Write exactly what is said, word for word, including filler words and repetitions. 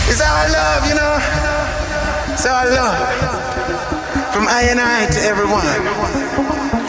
It's our love, you know. It's our love. From I and I to everyone.